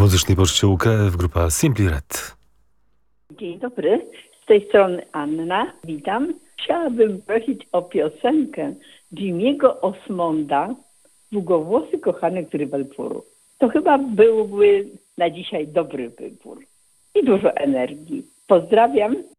muzycznej poczcie UKF grupa Simply Red. Dzień dobry, z tej strony Anna, witam. Chciałabym prosić o piosenkę Jimmy'ego Osmonda, Długowłosy kochanek z Rybelpuru. To chyba byłby na dzisiaj dobry wybór i dużo energii. Pozdrawiam.